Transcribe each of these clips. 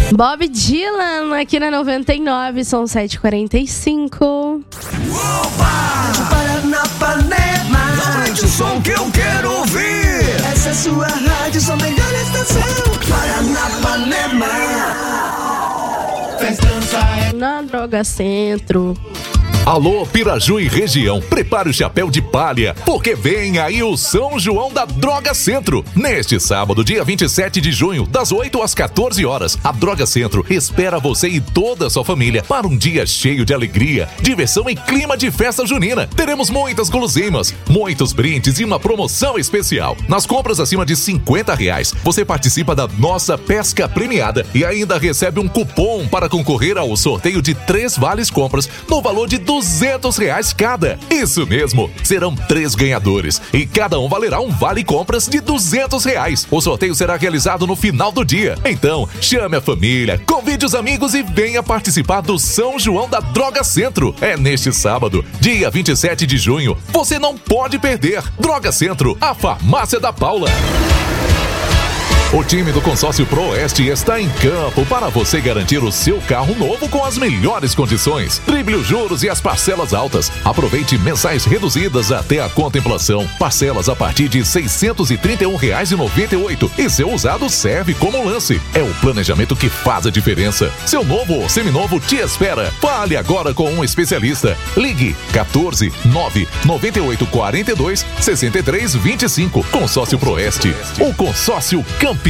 Bob Dylan aqui na 99, são 7h45. Paranapanema, aumente o som que eu quero ouvir. Essa é sua rádio, sua melhor estação. Paranapanema. Festança Na Droga Centro. Alô, Piraju e região, prepare o chapéu de palha, porque vem aí o São João da Droga Centro. Neste sábado, dia 27 de junho, das 8 às 14 horas, a Droga Centro espera você e toda a sua família para um dia cheio de alegria, diversão e clima de festa junina. Teremos muitas guloseimas, muitos brindes e uma promoção especial. Nas compras acima de R$50, você participa da nossa pesca premiada e ainda recebe um cupom para concorrer ao sorteio de 3 vales compras no valor de R$200 cada. Isso mesmo, serão 3 ganhadores e cada um valerá um vale compras de R$200. O sorteio será realizado no final do dia. Então, chame a família, convide os amigos e venha participar do São João da Droga Centro. É neste sábado, dia 27 de junho. Você não pode perder. Droga Centro, a farmácia da Paula. O time do Consórcio Proeste está em campo para você garantir o seu carro novo com as melhores condições. Drible os juros e as parcelas altas. Aproveite mensais reduzidas até a contemplação. Parcelas a partir de R$631,98. E seu usado serve como lance. É o planejamento que faz a diferença. Seu novo ou seminovo te espera. Fale agora com um especialista. Ligue 14 9 98 42 63 25. Consórcio Proeste. O consórcio campeão.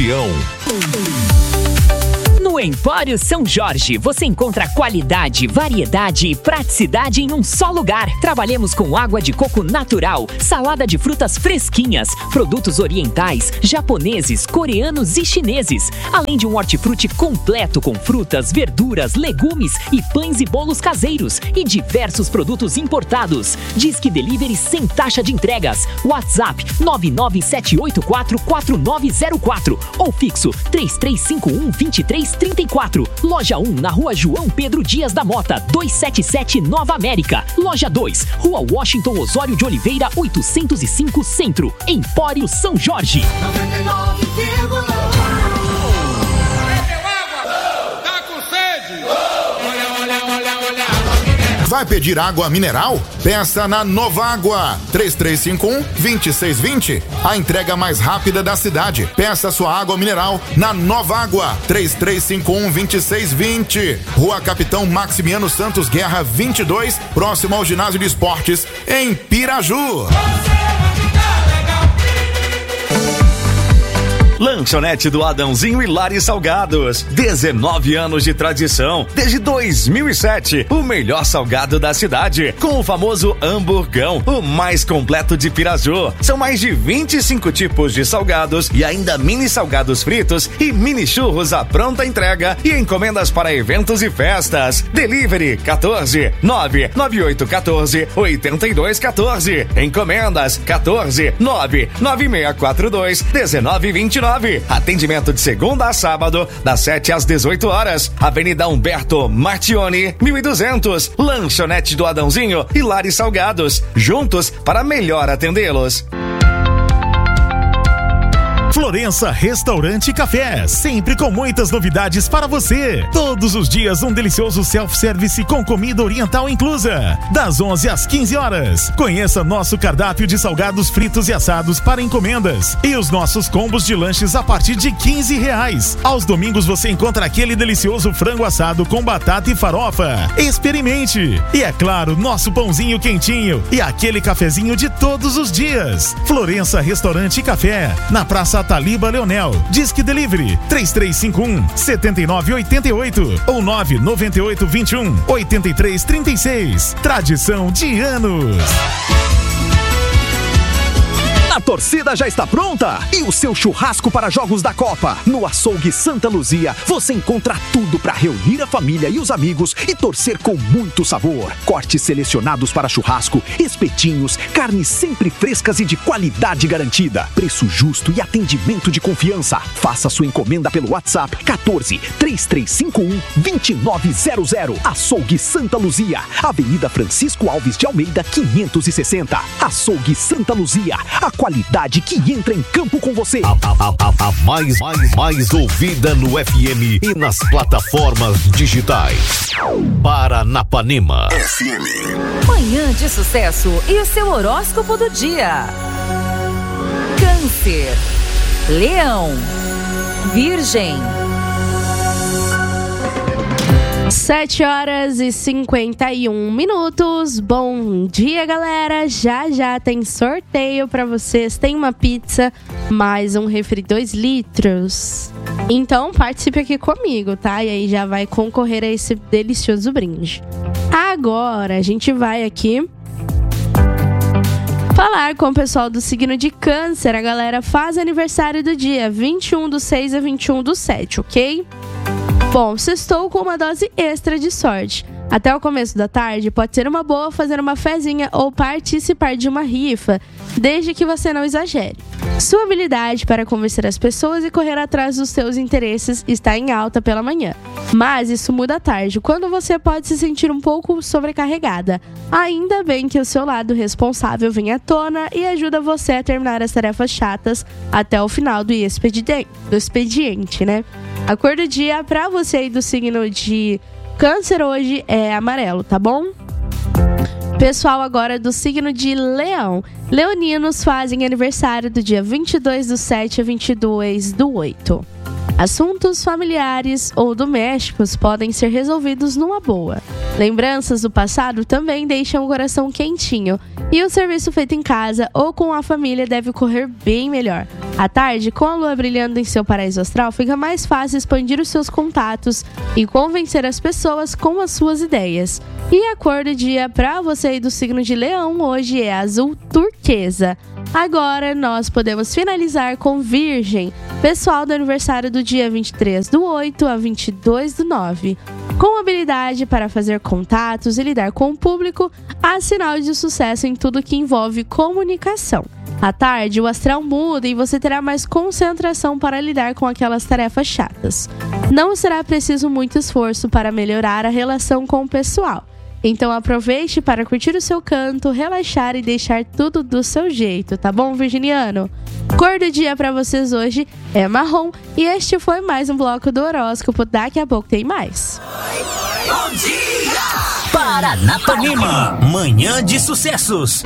No Empório São Jorge, você encontra qualidade, variedade e praticidade em um só lugar. Trabalhamos com água de coco natural, salada de frutas fresquinhas, produtos orientais, japoneses, coreanos e chineses, além de um hortifruti completo com frutas, verduras, legumes e pães e bolos caseiros e diversos produtos importados. Disque Delivery sem taxa de entregas. WhatsApp 997844904 ou fixo 3351-2334. Loja 1 na Rua João Pedro Dias da Mota, 277 Nova América. Loja 2, Rua Washington Osório de Oliveira, 805 Centro. Empório São Jorge. 99,1. Vai pedir água mineral? Peça na Nova Água, 3351-2620. A entrega mais rápida da cidade. Peça sua água mineral na Nova Água, 3351-2620. Rua Capitão Maximiano Santos Guerra 22, próximo ao Ginásio de Esportes, em Piraju. Lanchonete do Adãozinho e Lari Salgados. 19 anos de tradição. Desde 2007, o melhor salgado da cidade. Com o famoso hamburgão, o mais completo de Piraju. São mais de 25 tipos de salgados e ainda mini salgados fritos e mini churros à pronta entrega e encomendas para eventos e festas. Delivery 14 99814 8214. Encomendas 14 99642 1929. Atendimento de segunda a sábado, das 7 às 18 horas. Avenida Humberto Martioni, 1200. Lanchonete do Adãozinho e Lari Salgados. Juntos para melhor atendê-los. Florença Restaurante e Café, sempre com muitas novidades para você. Todos os dias um delicioso self-service com comida oriental inclusa, das 11 às 15 horas. Conheça nosso cardápio de salgados fritos e assados para encomendas e os nossos combos de lanches a partir de R$15. Aos domingos você encontra aquele delicioso frango assado com batata e farofa. Experimente! E é claro, nosso pãozinho quentinho e aquele cafezinho de todos os dias. Florença Restaurante e Café, na Praça Taliba Leonel. Disque Delivery 3351-7988 ou 99821-8336. Tradição de anos. A torcida já está pronta e o seu churrasco para jogos da Copa. No Açougue Santa Luzia, você encontra tudo para reunir a família e os amigos e torcer com muito sabor. Cortes selecionados para churrasco, espetinhos, carnes sempre frescas e de qualidade garantida. Preço justo e atendimento de confiança. Faça sua encomenda pelo WhatsApp 14 3351 2900. Açougue Santa Luzia, Avenida Francisco Alves de Almeida 560. Açougue Santa Luzia, a qualidade que entra em campo com você. A mais ouvida no FM e nas plataformas digitais. Paranapanema FM. Manhã de Sucesso e o seu horóscopo do dia. Câncer, Leão, Virgem. 7h51. Bom dia, galera. Já tem sorteio pra vocês. Tem uma pizza, mais um refri 2 litros. Então participe aqui comigo, tá? E aí já vai concorrer a esse delicioso brinde. Agora a gente vai aqui falar com o pessoal do signo de Câncer. A galera faz aniversário do dia 21/6 a 21/7, ok? Bom, sextou com uma dose extra de sorte. Até o começo da tarde, pode ser uma boa fazer uma fezinha ou participar de uma rifa, desde que você não exagere. Sua habilidade para convencer as pessoas e correr atrás dos seus interesses está em alta pela manhã. Mas isso muda à tarde, quando você pode se sentir um pouco sobrecarregada. Ainda bem que o seu lado responsável vem à tona e ajuda você a terminar as tarefas chatas até o final do expediente, né? A cor do dia para você aí do signo de Câncer hoje é amarelo, tá bom? Pessoal agora do signo de Leão. Leoninos fazem aniversário do dia 22/7 a 22/8. Assuntos familiares ou domésticos podem ser resolvidos numa boa. Lembranças do passado também deixam o coração quentinho. E o serviço feito em casa ou com a família deve correr bem melhor. À tarde, com a lua brilhando em seu paraíso astral, fica mais fácil expandir os seus contatos e convencer as pessoas com as suas ideias. E a cor do dia para você aí do signo de Leão hoje é azul turquesa. Agora nós podemos finalizar com Virgem. Pessoal do aniversário do dia 23/8 a 22/9. Com habilidade para fazer contatos e lidar com o público, há sinal de sucesso em tudo que envolve comunicação. À tarde, o astral muda e você terá mais concentração para lidar com aquelas tarefas chatas. Não será preciso muito esforço para melhorar a relação com o pessoal. Então aproveite para curtir o seu canto, relaxar e deixar tudo do seu jeito, tá bom, virginiano? Cor do dia para vocês hoje é marrom e este foi mais um bloco do horóscopo. Daqui a pouco tem mais. Bom dia! Paranapanema, manhã de sucessos.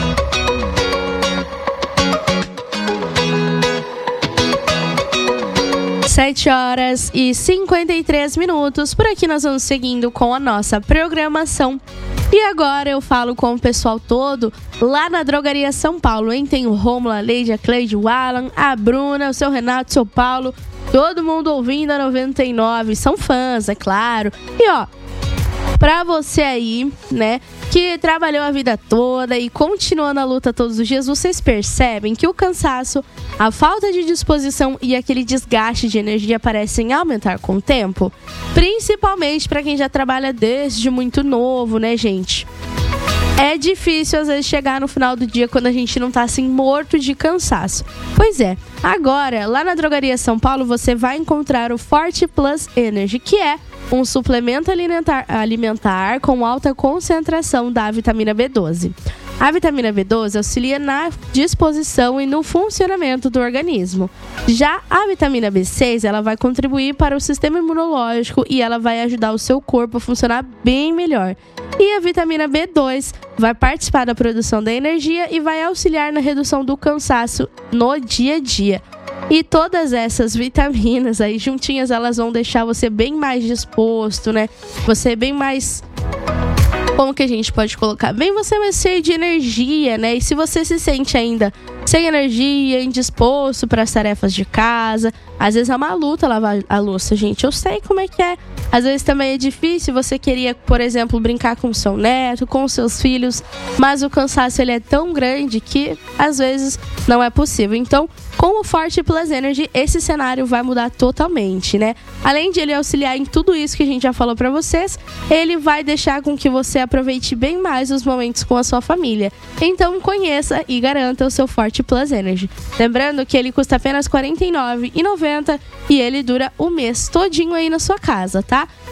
Sete horas e 53 minutos. Por aqui nós vamos seguindo com a nossa programação. E agora eu falo com o pessoal todo lá na Drogaria São Paulo, hein? Tem o Rômulo, a Leide, a Cleide, o Alan, a Bruna, o seu Renato, o seu Paulo. Todo mundo ouvindo a 99. São fãs, é claro. E ó, pra você aí, né, que trabalhou a vida toda e continua na luta todos os dias, vocês percebem que o cansaço, a falta de disposição e aquele desgaste de energia parecem aumentar com o tempo? Principalmente para quem já trabalha desde muito novo, né, gente? É difícil, às vezes, chegar no final do dia quando a gente não tá, assim, morto de cansaço. Pois é, agora, lá na Drogaria São Paulo, você vai encontrar o Forte Plus Energy, que é um suplemento alimentar com alta concentração da vitamina B12. A vitamina B12 auxilia na disposição e no funcionamento do organismo. Já a vitamina B6, ela vai contribuir para o sistema imunológico e ela vai ajudar o seu corpo a funcionar bem melhor. E a vitamina B2 vai participar da produção da energia e vai auxiliar na redução do cansaço no dia a dia. E todas essas vitaminas aí juntinhas, elas vão deixar você bem mais disposto, né? Você bem mais... Como que a gente pode colocar? Bem, você vai ser de energia, né? E se você se sente ainda sem energia, indisposto para as tarefas de casa, às vezes é uma luta lavar a louça, gente. Eu sei como é que é. Às vezes também é difícil. Você queria, por exemplo, brincar com o seu neto, com os seus filhos, mas o cansaço ele é tão grande que às vezes não é possível. Então, com o Forte Plus Energy, esse cenário vai mudar totalmente, né? Além de ele auxiliar em tudo isso que a gente já falou para vocês, ele vai deixar com que você aproveite bem mais os momentos com a sua família. Então, conheça e garanta o seu Forte Plus Energy. Lembrando que ele custa apenas R$ 49,90 e ele dura o mês todinho aí na sua casa, tá?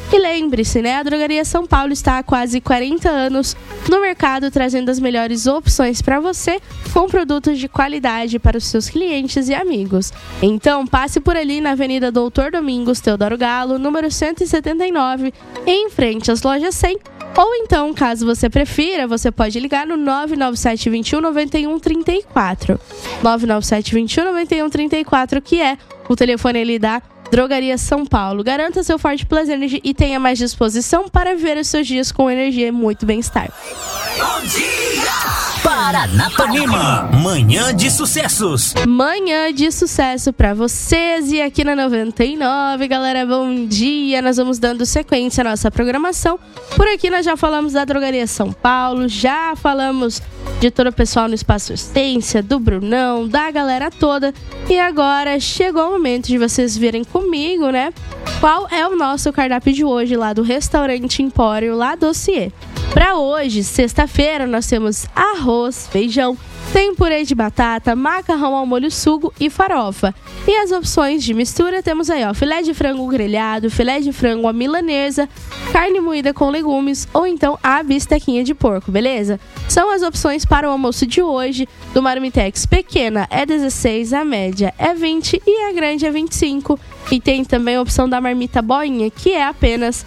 E lembre-se, né? A Drogaria São Paulo está há quase 40 anos no mercado, trazendo as melhores opções para você, com produtos de qualidade para os seus clientes e amigos. Então, passe por ali na Avenida Doutor Domingos Teodoro Galo, número 179, em frente às lojas 100. Ou então, caso você prefira, você pode ligar no 997 21 91 34. 997 21 91 34, que é o telefone ali da Drogaria São Paulo. Garanta seu Forte Plus Energy e tenha mais disposição para viver os seus dias com energia e muito bem-estar. Bom dia! Paranapanema, manhã de sucessos. Manhã de sucesso pra vocês e aqui na 99, galera, bom dia. Nós vamos dando sequência à nossa programação. Por aqui nós já falamos da Drogaria São Paulo, já falamos de todo o pessoal no Espaço Essência, do Brunão, da galera toda. E agora chegou o momento de vocês virem comigo, né? Qual é o nosso cardápio de hoje lá do Restaurante Empório, lá Dossiê. Para hoje, sexta-feira, nós temos arroz, feijão, tem purê de batata, macarrão ao molho sugo e farofa. E as opções de mistura temos aí, ó, filé de frango grelhado, filé de frango à milanesa, carne moída com legumes ou então a bistequinha de porco, beleza? São as opções para o almoço de hoje. Do Marmitex pequena é 16, a média é 20 e a grande é 25. E tem também a opção da marmita boinha, que é apenas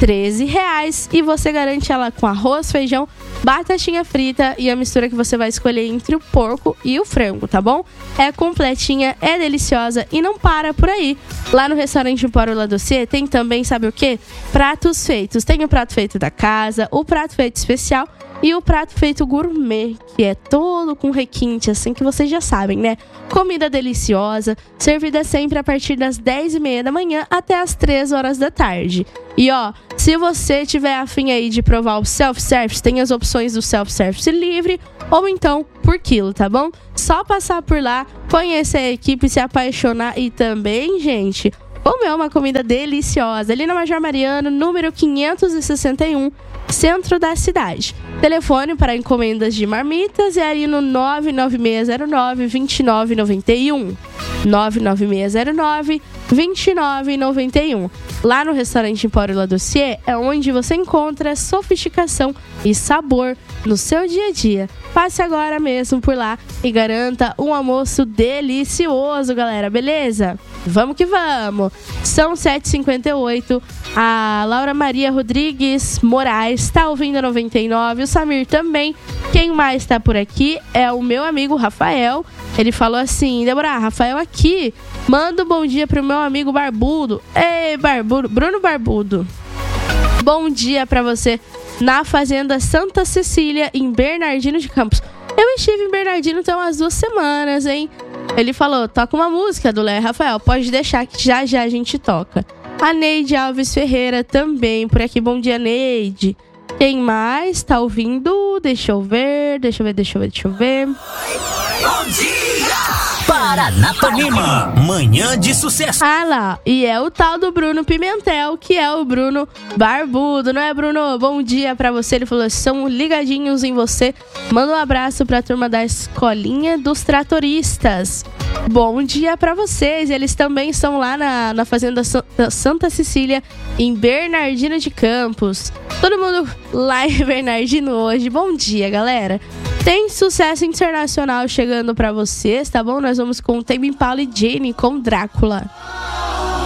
R$13. E você garante ela com arroz, feijão, batatinha frita e a mistura que você vai escolher entre o porco e o frango, tá bom? É completinha, é deliciosa e não para por aí. Lá no Restaurante Empório La Dossier tem também, sabe o quê? Pratos feitos. Tem o prato feito da casa, o prato feito especial e o prato feito gourmet, que é todo com requinte, assim, que vocês já sabem, né? Comida deliciosa, servida sempre a partir das 10h30 da manhã até as 3 horas da tarde. E ó, se você tiver afim aí de provar o self-service, tem as opções do self-service livre ou então por quilo, tá bom? Só passar por lá, conhecer a equipe, se apaixonar e também, gente, comer uma comida deliciosa ali na Major Mariano, número 561, centro da cidade. Telefone para encomendas de marmitas é aí no 99609-2991. 99609-2991. Lá no Restaurante Empório La Dossier é onde você encontra sofisticação e sabor no seu dia a dia. Passe agora mesmo por lá e garanta um almoço delicioso, galera, beleza? Vamos que vamos! São 7h58. A Laura Maria Rodrigues Moraes está ouvindo a 99. O Samir também. Quem mais está por aqui é o meu amigo Rafael. Ele falou assim: Débora, Rafael aqui. Manda um bom dia pro meu amigo Barbudo. Ei, Barbudo, Bruno Barbudo. Bom dia pra você na Fazenda Santa Cecília, em Bernardino de Campos. Eu estive em Bernardino tem umas 2 semanas, hein? Ele falou: toca uma música do Léo Rafael. Pode deixar que já já a gente toca. A Neide Alves Ferreira também por aqui. Bom dia, Neide. Quem mais tá ouvindo? Deixa eu ver. Bom dia! Paranapanema, manhã de sucesso. Ah lá, e é o tal do Bruno Pimentel, que é o Bruno Barbudo, não é, Bruno? Bom dia pra você. Ele falou: são ligadinhos em você. Manda um abraço pra turma da Escolinha dos Tratoristas. Bom dia pra vocês. Eles também estão lá na Fazenda Santa Cecília, em Bernardino de Campos. Todo mundo lá em Bernardino hoje. Bom dia, galera. Tem sucesso internacional chegando pra vocês, tá bom? Nós vamos com Tame Impala e Jane com Drácula.